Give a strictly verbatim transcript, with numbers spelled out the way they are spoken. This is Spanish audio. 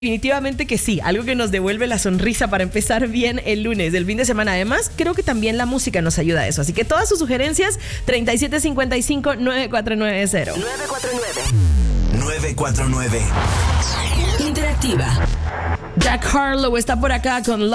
Definitivamente que sí, algo que nos devuelve la sonrisa para empezar bien el lunes del fin de semana. Además, creo que también la música nos ayuda a eso. Así que todas sus sugerencias, treinta y siete cincuenta y cinco, nueve cuatro nueve cero. nueve cuatro nueve. nueve cuatro nueve. Interactiva. Jack Harlow está por acá con